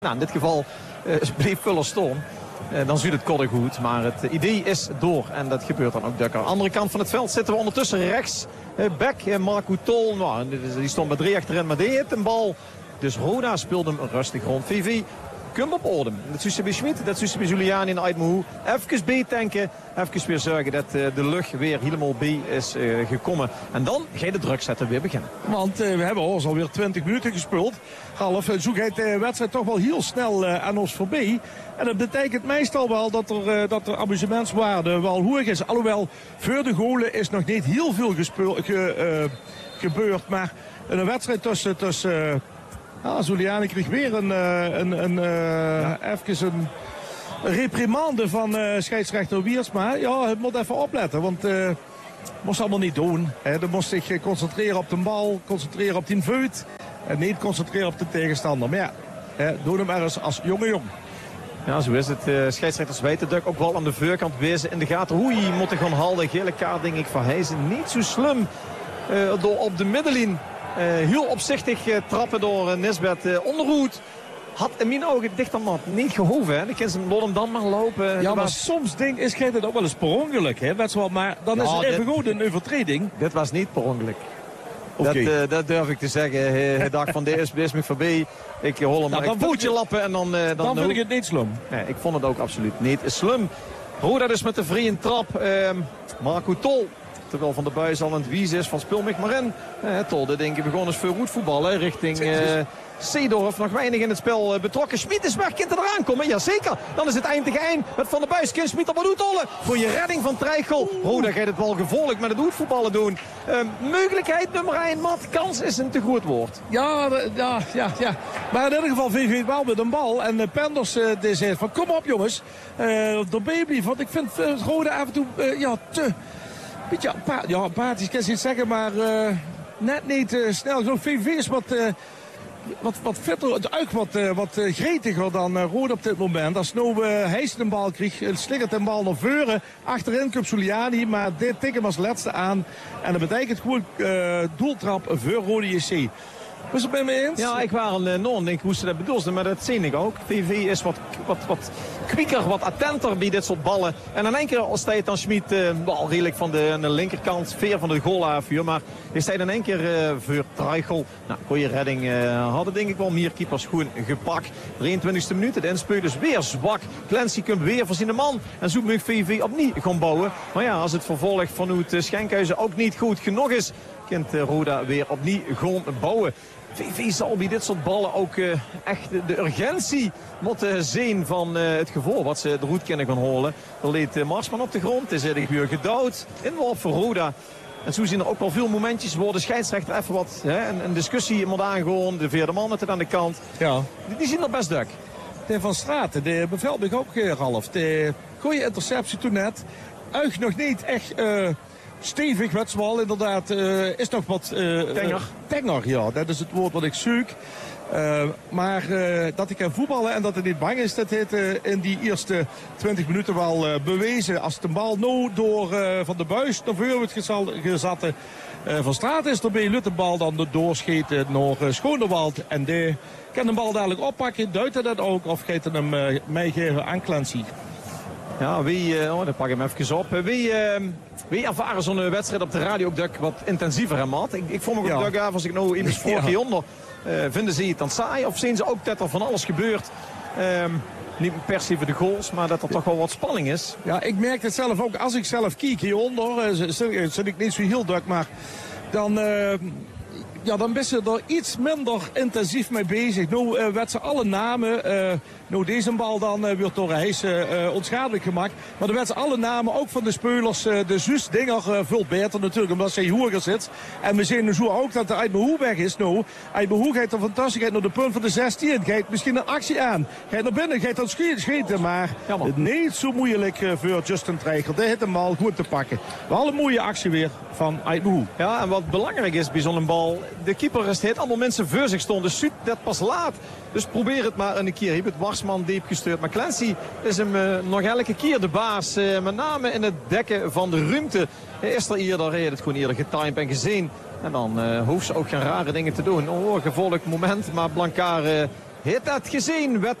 Nou, in dit geval bleef Vuller storm. Dan ziet het kodde goed. Maar het idee is door. En dat gebeurt dan ook Dukker. Andere kant van het veld zitten we ondertussen rechts. Back, Marco Tol. Nou, die stond met 3 achterin. Maar die heeft een bal. Dus Roda speelde hem rustig rond. VV. Kump op Odem. Dat is bij Schmid, dat is bij Juliani en Aydmohu. Even B-tanken. Even weer zorgen dat de lucht weer helemaal B is gekomen. En dan ga je de druk zetten weer beginnen. Want we hebben alweer 20 minuten gespeeld. Half, zo gaat de wedstrijd toch wel heel snel aan ons voorbij. En dat betekent meestal wel dat de amusementswaarde wel hoog is. Alhoewel, voor de golen is nog niet heel veel gebeurd. Maar een wedstrijd tussen Zuliani kreeg weer een reprimande van scheidsrechter Wiersma. Ja, hij moet even opletten, want moest allemaal niet doen. Hij moest zich concentreren op de bal, concentreren op die voet en niet concentreren op de tegenstander. Maar ja, doe hem er eens als jong. Ja, zo is het. Scheidsrechters weten Duk ook wel aan de voorkant wezen in de gaten. Hoe je moet gaan halen. Gele kaart denk ik van Heijzen. Niet zo slim door op de middenlijn. Heel opzichtig trappen door Nisbet onderhoed. Had in mijn ogen dicht dan niet gehoeven. Hè? Dan kan ze hem dan maar lopen. Ja, maar soms is het ook wel eens per ongeluk. Hè? Maar dan is het even goed een overtreding. Dit was niet per ongeluk. Okay. Dat durf ik te zeggen. Hij dacht van deze is me voorbij. Ik hol hem een voetje lappen. En dan vind ik het niet slim. Nee, ik vond het ook absoluut niet slim. Roda dus met de vrije trap. Marco Tol. Terwijl Van der Buijs al aan het wiezen is van speel mij maar in. Tol, dat denk ik begon eens veel goed voetballen richting Seedorf. Nog weinig in het spel betrokken. Schmid is weg, kind eraan komen. Jazeker, dan is het eind tegen eind met Van der Buijs. Kind Schmid op wat doet Tolle. Voor je redding van Treichel. Roda gaat het wel gevolgd met het voetballen doen. Mogelijkheid nummer 1, Mat. Kans is een te goed woord. Ja. Maar in ieder geval VV wel met een bal. En Penders die zegt van kom op jongens. De baby, want ik vind Roda af en toe te... Beetje apathisch kan je niet zeggen, maar net niet snel. Zo'n VV is wat fitter, het uig wat gretiger dan Roda op dit moment. Als nou Heijs de bal kreeg, slikkert de bal naar voren. Achterin komt Zuliani, maar dit tikt hem als laatste aan. En dat betekent gewoon doeltrap voor Roda JC. Was het bij me eens? Ja, ik was denk ik hoe ze dat bedoelden, maar dat zie ik ook. VV is wat kwieker, wat attenter bij dit soort ballen. En in één keer sta je dan Schmid wel redelijk van de linkerkant, veer van de goal afvuur. Maar je staat in één keer voor Treichel. Nou, goede redding hadden denk ik wel meer keepers goed gepakt. 23e minuut, de inspeel is weer zwak. Clancy komt weer voor zijn man. En zo moet VV opnieuw gaan bouwen. Maar ja, als het vervolg vanuit Schenkhuizen ook niet goed genoeg is, kan Roda weer opnieuw gaan bouwen. VV zal bij dit soort ballen ook echt de urgentie moeten zien van het gevoel wat ze de roet kunnen gaan halen. Er leed Marsman op de grond, is er weer gedouwd. Inworp voor Roda. En zo zien er ook wel veel momentjes waar de scheidsrechter even wat een discussie moet aangaan. De vierde man het aan de kant. Ja. Die zien er best druk. De Van Straten, de beveld ik ook Ralf. De goede interceptie toen net. Uig nog niet echt... stevig wetswal inderdaad, is nog wat... Tenger, ja, dat is het woord wat ik zoek. Maar dat hij kan voetballen en dat hij niet bang is, dat heeft in die eerste 20 minuten wel bewezen. Als de bal nou door Van der Buijs naar voren wordt gezet, Van Straat is erbij, lukt de bal dan doorscheten naar Schoonderwald. En die kan de bal dadelijk oppakken, duidt hij dat ook, of gaat hij hem meegeven aan Clancy. Ja, dan pak ik hem even op. Wie ervaren zo'n wedstrijd op de radio ook wat intensiever en mat? Ik vond me ook af als ik nou iemand voor onder. Vinden ze het dan saai of zien ze ook dat er van alles gebeurt? Niet per se voor de goals, maar dat er toch wel wat spanning is. Ja, ik merk het zelf ook. Als ik zelf kijk hieronder, zit ik niet zo heel druk, maar dan... dan ben ze er iets minder intensief mee bezig. Nou werd ze alle namen, nou deze bal dan wordt door Heijs onschadelijk gemaakt. Maar dan werd ze alle namen, ook van de spelers, de Zus Dinger, veel beter natuurlijk, omdat ze hoger zit. En we zien nu zo ook dat de Aydmohu weg is. Nou, Aydmohu gaat er fantastisch, gaat naar de punt van de 16, gaat misschien een actie aan. Gaat naar binnen, gaat dan schieten, maar niet zo moeilijk voor Justin Treichel. Die heeft hem al goed te pakken. Wel een mooie actie weer van Aydmohu. Ja, en wat belangrijk is bij zo'n bal, de keeper heeft allemaal mensen voor zich stonden. Dus Suut dat pas laat. Dus probeer het maar een keer. Je hebt het Warsman diep gestuurd. Maar Clancy is hem nog elke keer de baas. Met name in het dekken van de ruimte. Is er eerder, hij heeft het gewoon eerder getimed en gezien. En dan hoeft ze ook geen rare dingen te doen. Gevolgd moment. Maar Blankaar heeft dat gezien.